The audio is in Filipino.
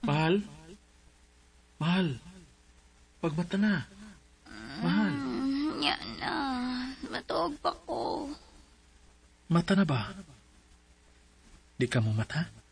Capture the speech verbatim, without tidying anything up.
Mahal? Mahal? Pagmata na. Mahal? Mm, yan na. Matuog pa ko. Mata na ba? Di ka mo mata?